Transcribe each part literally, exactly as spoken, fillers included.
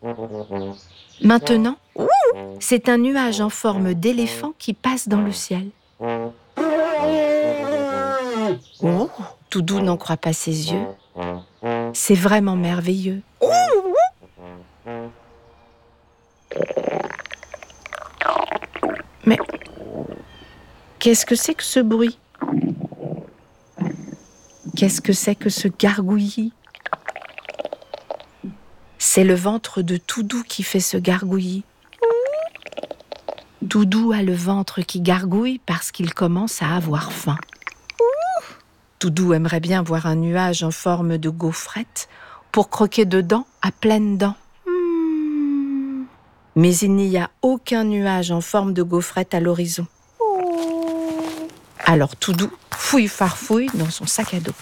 Maintenant, c'est un nuage en forme d'éléphant qui passe dans le ciel. Oh, Toudou n'en croit pas ses yeux. C'est vraiment merveilleux. Mais qu'est-ce que c'est que ce bruit? Qu'est-ce que c'est que ce gargouillis? C'est le ventre de Toudou qui fait ce gargouillis. Toudou a le ventre qui gargouille parce qu'il commence à avoir faim. Toudou aimerait bien voir un nuage en forme de gaufrette pour croquer dedans à pleines dents. Mmh. Mais il n'y a aucun nuage en forme de gaufrette à l'horizon. Alors Toudou fouille farfouille dans son sac à dos.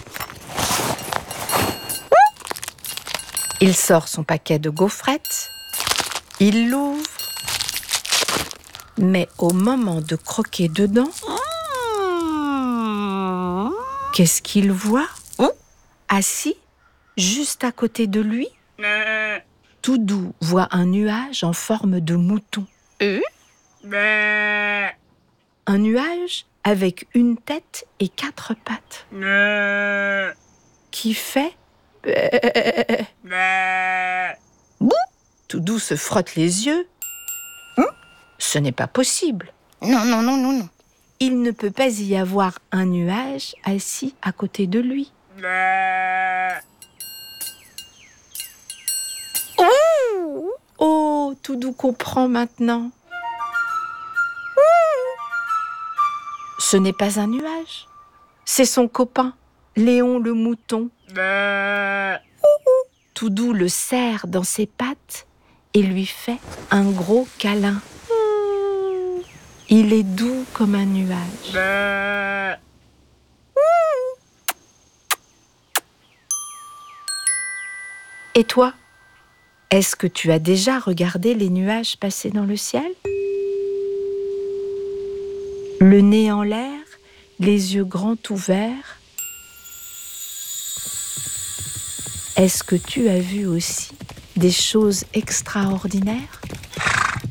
Il sort son paquet de gaufrettes, il l'ouvre, mais au moment de croquer dedans, qu'est-ce qu'il voit? Assis, juste à côté de lui, Toudou voit un nuage en forme de mouton. Un nuage avec une tête et quatre pattes. Qui fait... Bouh! Toudou se frotte les yeux. Ce n'est pas possible. Non, non, non, non, non. Il ne peut pas y avoir un nuage assis à côté de lui. Oh, oh, Toudou comprend maintenant. Ce n'est pas un nuage. C'est son copain, Léon le mouton. Toudou le serre dans ses pattes et lui fait un gros câlin. Il est doux comme un nuage. Et toi, est-ce que tu as déjà regardé les nuages passer dans le ciel? Le nez en l'air, les yeux grands ouverts. Est-ce que tu as vu aussi des choses extraordinaires?